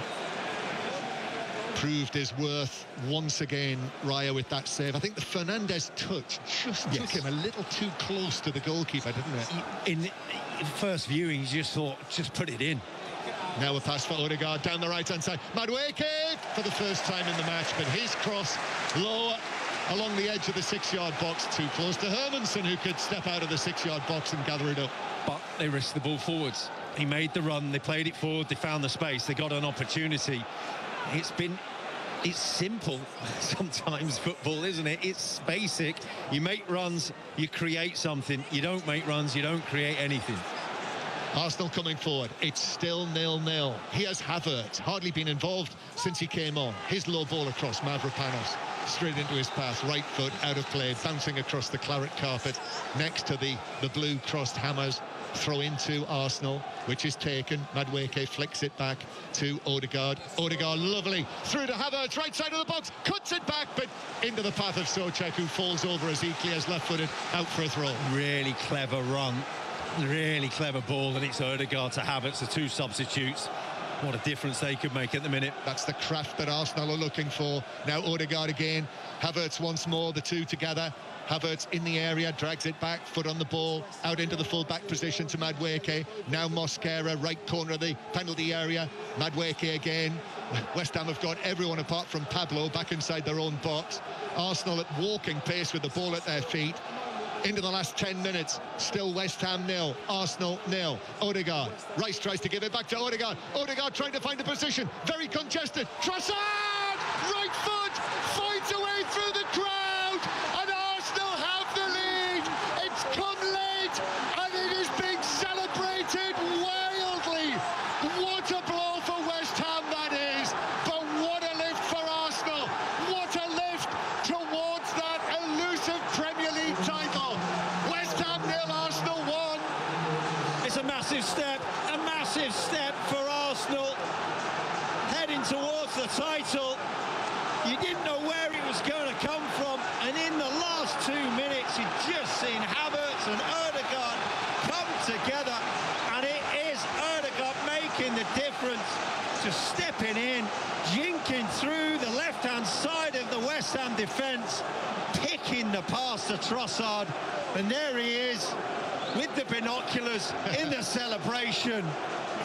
proved his worth once again, Raya, with that save. I think the Fernandes touch just took him a little too close to the goalkeeper, didn't it? In first viewing, you just thought, just put it in. Now a pass for Odegaard down the right-hand side. Madueke for the first time in the match, but his cross low along the edge of the 6-yard box, too close to Hermansen, who could step out of the 6-yard box and gather it up. But they risked the ball forwards. He made the run, they played it forward, they found the space, they got an opportunity. It's simple sometimes, football, isn't it? It's basic. You make runs, you create something. You don't make runs, you don't create anything. Arsenal coming forward. It's still 0-0. Here's Havertz, hardly been involved since he came on. His low ball across, Mavropanos straight into his path, right foot out of play, bouncing across the claret carpet next to the blue crossed hammers. Throw into Arsenal, which is taken. Madueke flicks it back to Odegaard. Odegaard, lovely, through to Havertz, right side of the box, cuts it back, but into the path of Souček, who falls over as he clears left-footed, out for a throw. Really clever run, really clever ball, and it's Odegaard to Havertz, the two substitutes. What a difference they could make at the minute. That's the craft that Arsenal are looking for. Now Odegaard again, Havertz once more, the two together. Havertz in the area, drags it back, foot on the ball, out into the full-back position to Madueke. Now Mosquera, right corner of the penalty area. Madueke again. West Ham have got everyone apart from Pablo back inside their own box. Arsenal at walking pace with the ball at their feet. Into the last 10 minutes, still West Ham 0, Arsenal 0. Odegaard, Rice tries to give it back to Odegaard. Odegaard trying to find the position, very congested. Trossard, right foot, finds a way through the crowd, and Arsenal have the lead. It's come late, and it is being celebrated wildly. What a blow for West Ham that is, but what a lift for Arsenal. What a lift towards that elusive Premier League title. West Ham 0, Arsenal 1. It's a massive step for Arsenal, heading towards the title. You didn't know where it was going to come from, and in the last 2 minutes you've just seen Havertz and Odegaard come together, and it is Odegaard making the difference, just stepping in, jinking through the left-hand side of the West Ham defence, picking the pass to Trossard, and there he is with the binoculars in the celebration, firing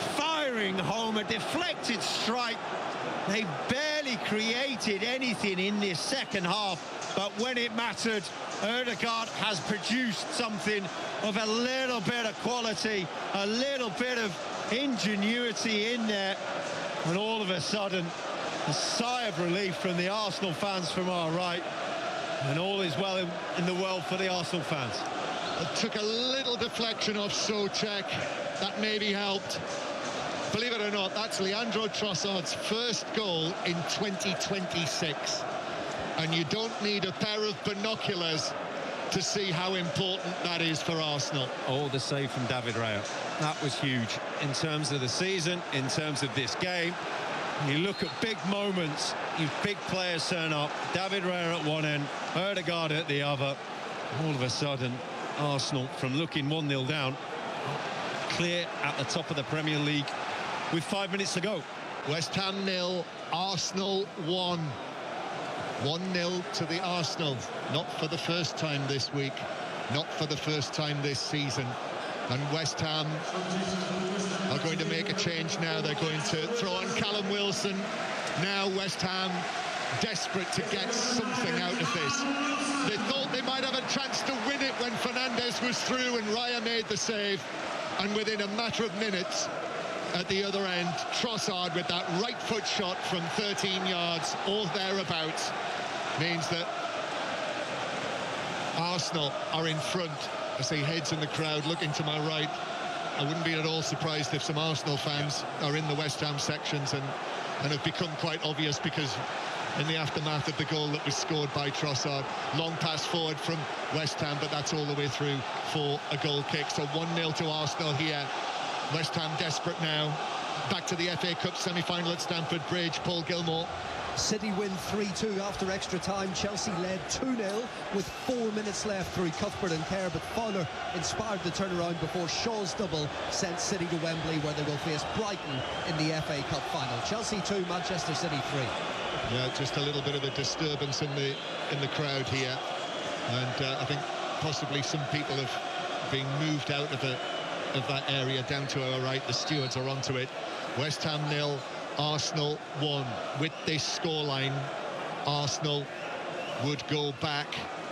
firing home a deflected strike. They barely created anything in this second half, but when it mattered, Ødegaard has produced something of a little bit of quality, a little bit of ingenuity in there, and all of a sudden a sigh of relief from the Arsenal fans from our right, and all is well in the world for the Arsenal fans. It took a little deflection off Souček, that maybe helped. Believe it or not, that's Leandro Trossard's first goal in 2026, and you don't need a pair of binoculars to see how important that is for Arsenal. Oh, the save from David Raya. That was huge in terms of the season, in terms of this game. You look at big moments, you big players turn up. David Raya at one end, Ødegaard at the other. All of a sudden, Arsenal, from looking 1-0 down, clear at the top of the Premier League with 5 minutes to go. West Ham 0, Arsenal 1. 1-0 to the Arsenal. Not for the first time this week, not for the first time this season. And West Ham are going to make a change now. They're going to throw on Callum Wilson. Now West Ham desperate to get something out of this. They thought they might have a chance to win it when Fernandes was through and Raya made the save. And within a matter of minutes, at the other end, Trossard with that right foot shot from 13 yards or thereabouts means that Arsenal are in front. I see heads in the crowd looking to my right. I wouldn't be at all surprised if some Arsenal fans are in the West Ham sections and have become quite obvious, because in the aftermath of the goal that was scored by Trossard, long pass forward from West Ham, but that's all the way through for a goal kick. So 1-0 to Arsenal here. West Ham desperate now. Back to the FA Cup semi-final at Stamford Bridge. Paul Gilmore. City win 3-2 after extra time. Chelsea led 2-0 with 4 minutes left through Cuthbert and Kerr, but Fowler inspired the turnaround before Shaw's double sent City to Wembley, where they will face Brighton in the FA Cup final. Chelsea 2, Manchester City 3. Yeah, just a little bit of a disturbance in the crowd here, and I think possibly some people have been moved out of that area down to our right. The stewards are onto it. West Ham 0, Arsenal 1. With this scoreline, Arsenal would go back.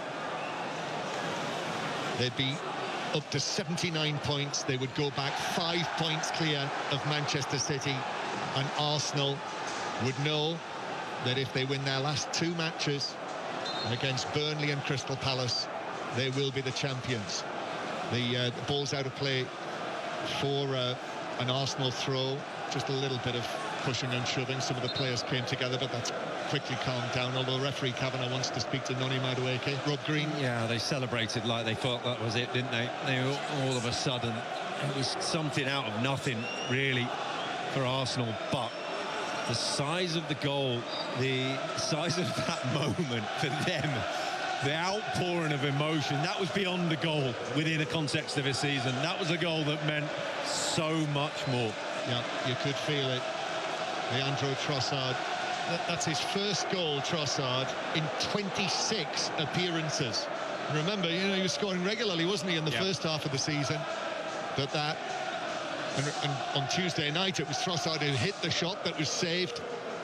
They'd be up to 79 points. They would go back 5 points clear of Manchester City, and Arsenal would know that if they win their last 2 matches against Burnley and Crystal Palace, they will be the champions. The ball's out of play for an Arsenal throw. Just a little bit of pushing and shoving. Some of the players came together, but that's quickly calmed down, although referee Kavanagh wants to speak to Noni Madueke. Rob Green. Yeah, they celebrated like they thought that was it, didn't they? They all of a sudden, it was something out of nothing, really, for Arsenal. But the size of the goal, the size of that moment for them, the outpouring of emotion, that was beyond the goal within the context of a season. That was a goal that meant so much more. Yeah, you could feel it. Leandro Trossard, that's his first goal, Trossard, in 26 appearances. Remember, he was scoring regularly, wasn't he, in the first half of the season? But and on Tuesday night, it was Trossard who hit the shot that was saved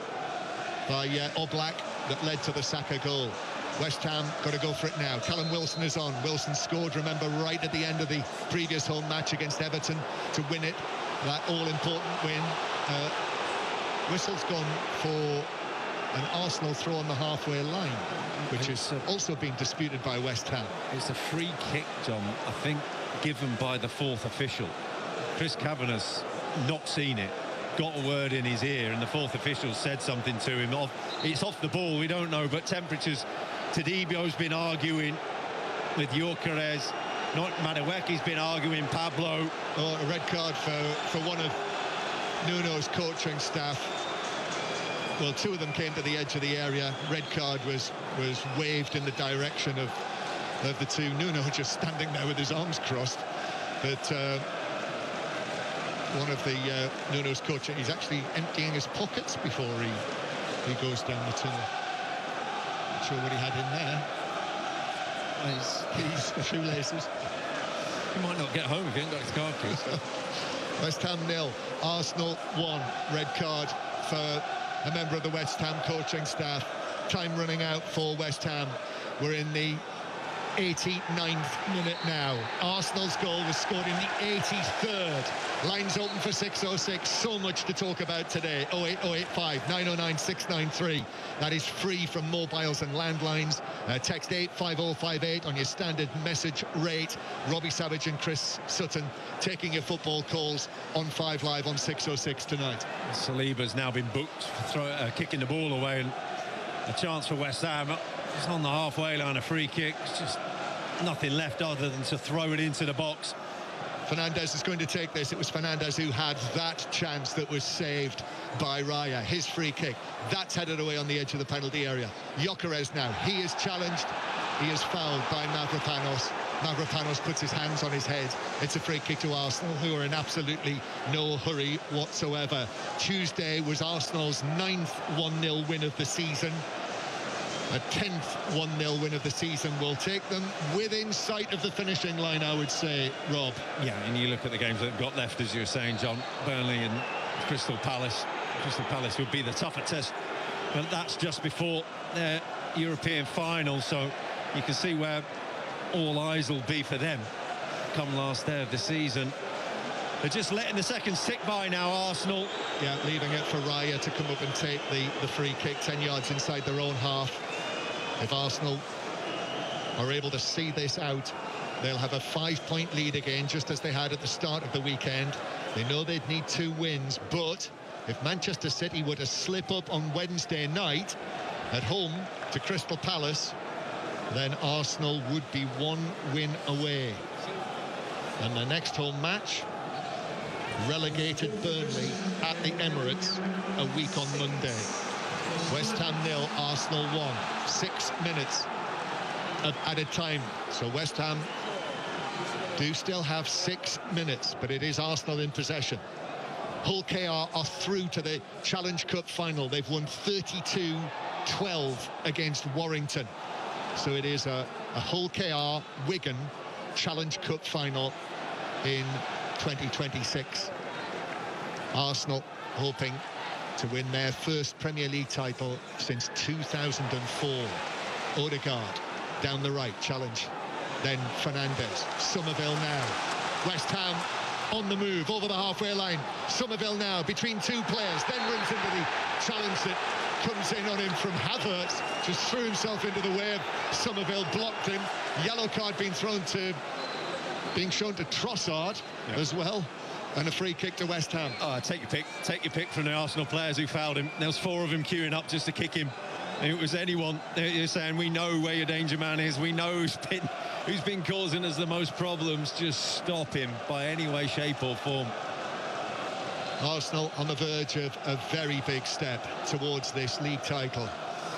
by Oblak that led to the Saka goal. West Ham got to go for it now. Callum Wilson is on. Wilson scored, remember, right at the end of the previous home match against Everton to win it. That all-important win. Whistle's gone for an Arsenal throw on the halfway line, which is also being disputed by West Ham. It's a free kick, John, I think, given by the 4th official. Chris Kavanagh's not seen it, got a word in his ear, and the 4th official said something to him. It's off the ball, we don't know, but temperatures. Tadibio's been arguing with Gyökeres. Not Madueke's been arguing Pablo. Oh, a red card for one of Nuno's coaching staff. Well, 2 of them came to the edge of the area. Red card was waved in the direction of the 2. Nuno just standing there with his arms crossed. But one of the Nuno's coaching, he's actually emptying his pockets before he goes down the tunnel. Not sure what he had in there. His shoelaces. He might not get home if he hasn't got his car keys. West Ham 0, Arsenal 1. Red card for a member of the West Ham coaching staff. Time running out for West Ham. We're in the 89th minute now. Arsenal's goal was scored in the 83rd. Lines open for 606. So much to talk about today. 08085 909 693. That is free from mobiles and landlines. Text 85058 on your standard message rate. Robbie Savage and Chris Sutton taking your football calls on 5 Live on 606 tonight. Saliba's now been booked for kicking the ball away, and a chance for West Ham. It's on the halfway line, a free kick. It's just nothing left other than to throw it into the box. Fernandes is going to take this. It was Fernandes who had that chance that was saved by Raya. His free kick, that's headed away on the edge of the penalty area. Gyökeres now, he is challenged. He is fouled by Mavropanos. Mavropanos puts his hands on his head. It's a free kick to Arsenal, who are in absolutely no hurry whatsoever. Tuesday was Arsenal's 9th 1-0 win of the season. A 10th 1-0 win of the season will take them within sight of the finishing line, I would say, Rob. Yeah, and you look at the games that have got left, as you were saying, John. Burnley and Crystal Palace. Crystal Palace would be the tougher test, but that's just before their European final, so you can see where all eyes will be for them come last day of the season. They're just letting the seconds tick by now, Arsenal. Yeah, leaving it for Raya to come up and take the free kick 10 yards inside their own half. If Arsenal are able to see this out, they'll have a 5-point lead again, just as they had at the start of the weekend. They know they'd need 2 wins, but if Manchester City were to slip up on Wednesday night at home to Crystal Palace, then Arsenal would be 1 win away. And the next home match, relegated Burnley at the Emirates a week on Monday. West Ham 0, Arsenal 1. 6 minutes of added time. So West Ham do still have 6 minutes, but it is Arsenal in possession. Hull KR are through to the Challenge Cup final. They've won 32-12 against Warrington. So it is a Hull KR Wigan Challenge Cup final in 2026. Arsenal hoping to win their first Premier League title since 2004. Odegaard down the right, challenge. Then Fernandes. Somerville now. West Ham on the move over the halfway line. Somerville now between 2 players, then runs into the challenge that comes in on him from Havertz. Just threw himself into the way of Somerville, blocked him. Yellow card being shown to Trossard as well. And a free kick to West Ham. Take your pick from the Arsenal players who fouled him. There was 4 of them queuing up just to kick him. And it was anyone. You're saying, we know where your danger man is. We know who's been causing us the most problems. Just stop him by any way, shape or form. Arsenal on the verge of a very big step towards this league title.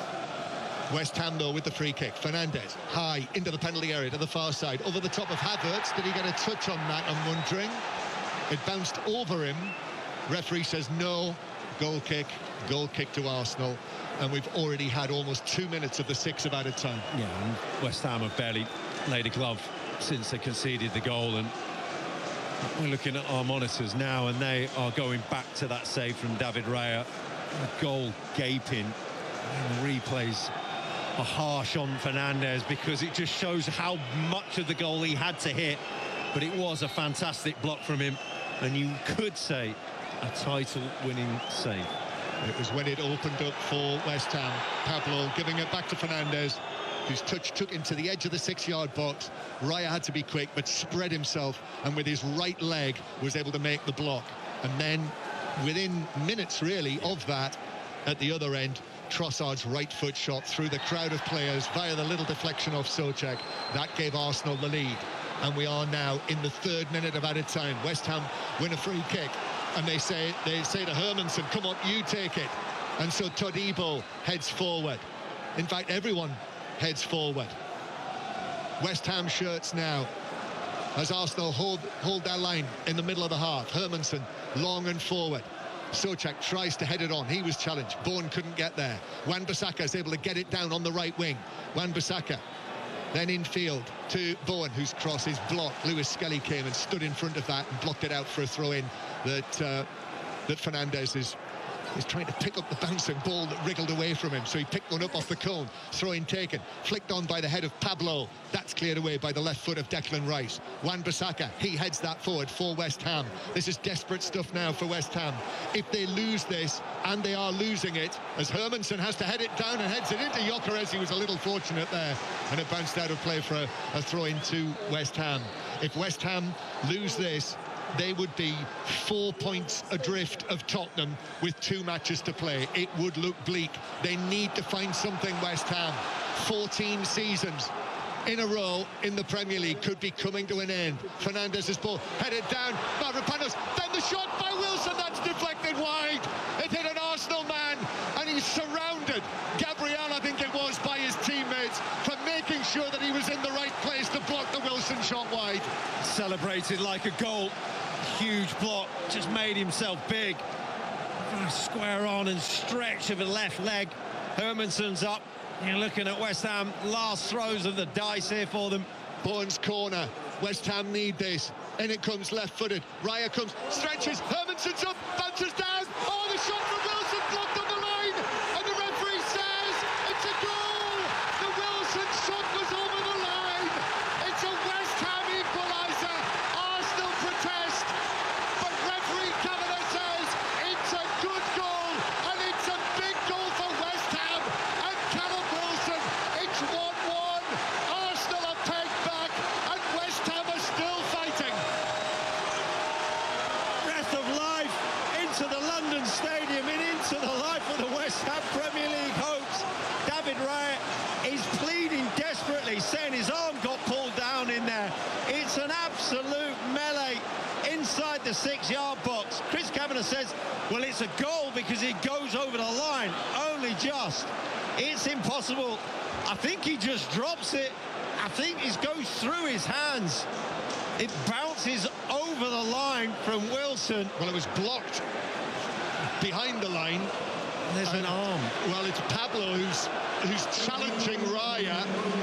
West Ham, though, with the free kick. Fernandes, high, into the penalty area to the far side. Over the top of Havertz. Did he get a touch on that, I'm wondering? It bounced over him. Referee says no. Goal kick to Arsenal. And we've already had almost 2 minutes of the 6 of added time. Yeah, and West Ham have barely laid a glove since they conceded the goal. And we're looking at our monitors now, and they are going back to that save from David Raya. A goal gaping. And the replays are harsh on Fernandes because it just shows how much of the goal he had to hit. But it was a fantastic block from him, and you could say a title-winning save. It was when it opened up for West Ham. Pablo giving it back to Fernandes, whose touch took him to the edge of the 6-yard box. Raya had to be quick, but spread himself, and with his right leg was able to make the block. And then, within minutes, really, of that, at the other end, Trossard's right foot shot through the crowd of players via the little deflection off Souček. That gave Arsenal the lead. And we are now in the 3rd minute of added time. West Ham win a free kick, and they say to Hermansen, come on, you take it. And so Todibo heads forward. In fact, everyone heads forward. West Ham shirts now as Arsenal hold their line in the middle of the half. Hermansen long and forward. Souček tries to head it on. He was challenged. Bourne couldn't get there. Wan-Bissaka is able to get it down on the right wing. Wan-Bissaka Then infield to Bowen, whose cross is blocked. Lewis Skelly came and stood in front of that and blocked it out for a throw-in that Fernandez is trying to pick up the bouncing ball that wriggled away from him. So he picked one up off the cone, throw-in taken, flicked on by the head of Pablo. That's cleared away by the left foot of Declan Rice. Wan-Bissaka, he heads that forward for West Ham. This is desperate stuff now for West Ham. If they lose this, and they are losing it, as Hermansen has to head it down and heads it into Gyökeres, he was a little fortunate there, and it bounced out of play for a throw-in to West Ham. If West Ham lose this, they would be 4 points adrift of Tottenham with 2 matches to play. It would look bleak. They need to find something, West Ham. 14 seasons in a row in the Premier League could be coming to an end. Fernandez's ball headed down, Mavropanos, then the shot by Wilson, that's deflected wide. It hit an Arsenal man, and he's surrounded, Gabriel I think it was, by his teammates for making sure that he was in the right place to block the Wilson shot wide. Celebrated like a goal. Huge block, just made himself big. Square on and stretch of the left leg. Hermansen's up. You're looking at West Ham, last throws of the dice here for them. Bowen's corner, West Ham need this. In it comes left-footed. Raya comes, stretches, Hermansen's up, bounces down. Oh, the shot from Wilson blocked on the line, and the referee says it's a goal. The Wilson shot was over the line. It's a West Ham equaliser. Arsenal protest, but referee Kavanagh says it's a good goal, and it's a big goal for West Ham and Callum Wilson. It's 1-1. Arsenal are pegged back, and West Ham are still fighting. Breath of life into the London Stadium and into the life of the West Ham Premier League hopes. David Raya is pleading desperately, saying his arm got pulled down in there. It's an absolute melee inside the 6-yard box. Chris Kavanagh says, well, it's a goal because he goes over the line, only just. It's impossible. I think he just drops it. I think it goes through his hands. It bounces over the line from Wilson. Well, it was blocked behind the line. There's an arm. Well, it's Pablo who's challenging Raya,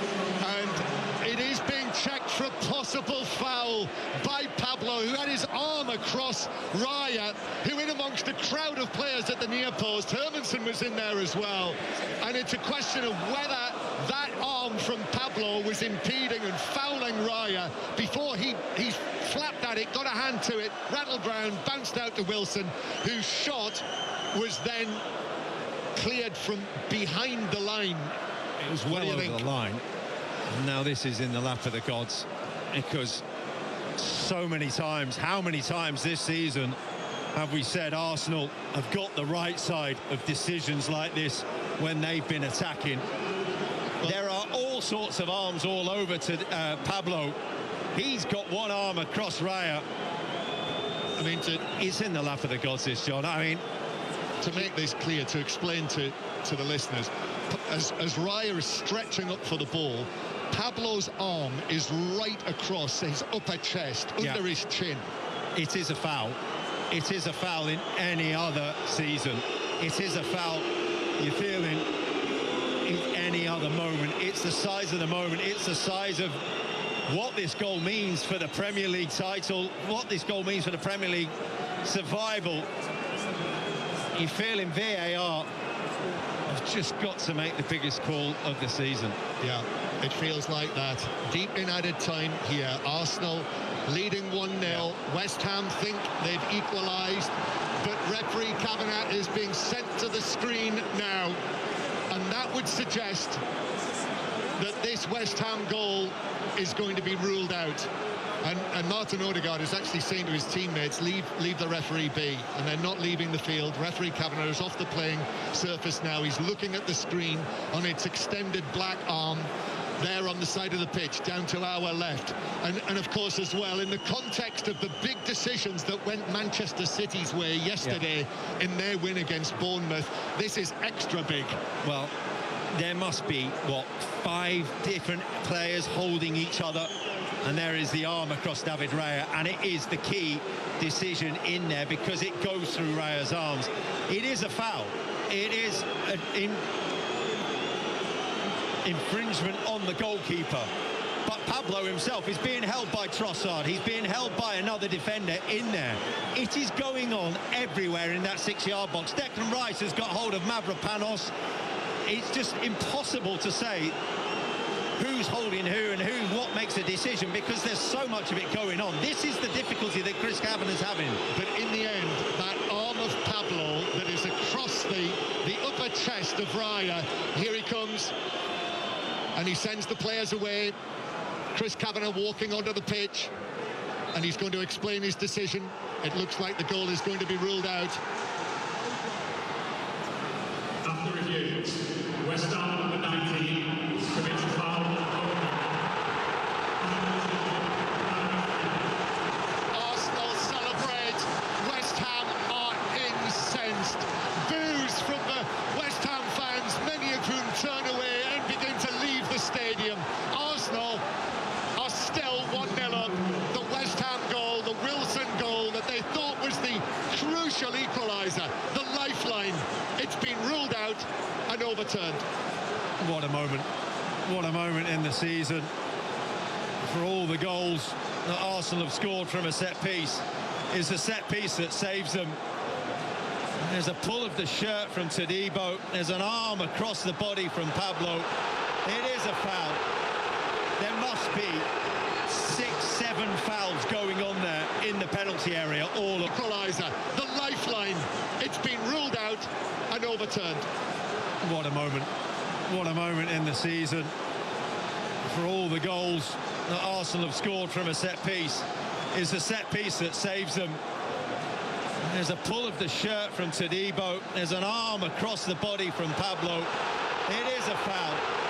and it is being checked for a possible foul by Pablo, who had his arm across Raya, who in amongst a crowd of players at the near post. Hermansen was in there as well, and it's a question of whether that arm from Pablo was impeding and fouling Raya before he flapped at it, got a hand to it, rattled round, bounced out to Wilson, whose shot was then cleared from behind the line. It was well over the line. Now this is in the lap of the gods, because so many times, how many times this season have we said Arsenal have got the right side of decisions like this when they've been attacking? There are all sorts of arms all over to Pablo. He's got one arm across Raya. I mean, it's in the lap of the gods, this, John. I mean, to make this clear, to explain to the listeners, as Raya is stretching up for the ball, Pablo's arm is right across his upper chest, under his chin. It is a foul. It is a foul in any other season. It is a foul you're feeling in any other moment. It's the size of the moment. It's the size of what this goal means for the Premier League title, what this goal means for the Premier League survival. You feel in VAR, I've just got to make the biggest call of the season. Yeah, it feels like that. Deep in added time here, Arsenal leading 1-0. West Ham think they've equalised, but referee Kavanagh is being sent to the screen now, and that would suggest that this West Ham goal is going to be ruled out. And Martin Odegaard is actually saying to his teammates, leave the referee be, and they're not leaving the field. Referee Kavanagh is off the playing surface now. He's looking at the screen on its extended black arm there on the side of the pitch, down to our left. And of course, as well, in the context of the big decisions that went Manchester City's way yesterday in their win against Bournemouth, this is extra big. Well, there must be, 5 different players holding each other, and there is the arm across David Raya, and it is the key decision in there because it goes through Raya's arms. It is a foul. It is infringement on the goalkeeper. But Pablo himself is being held by Trossard. He's being held by another defender in there. It is going on everywhere in that 6-yard box. Declan Rice has got hold of Mavropanos. It's just impossible to say who's holding who and what makes a decision, because there's so much of it going on. This is the difficulty that Chris Kavanagh's having. But in the end, that arm of Pablo that is across the upper chest of Raya, here he comes, and he sends the players away. Chris Kavanagh walking onto the pitch, and he's going to explain his decision. It looks like the goal is going to be ruled out. After review, West Ham number 19 commits foul. Arsenal celebrate. West Ham are incensed. Boos from the West Ham fans, many of whom turn away and begin to leave the stadium. Arsenal are still 1-0 up. The West Ham goal, the Wilson goal that they thought was the crucial equaliser, the lifeline, it's been ruled out and overturned. What a moment. What a moment in the season for all the goals that Arsenal have scored from a set piece. It's a set piece that saves them. There's a pull of the shirt from Todibo. There's an arm across the body from Pablo. It is a foul. There must be 6-7 fouls going on there in the penalty area. All Equaliser, the lifeline, it's been ruled out and overturned. What a moment. What a moment in the season for all the goals that Arsenal have scored from a set piece. It's a set piece that saves them. There's a pull of the shirt from Todibo. There's an arm across the body from Pablo. It is a foul.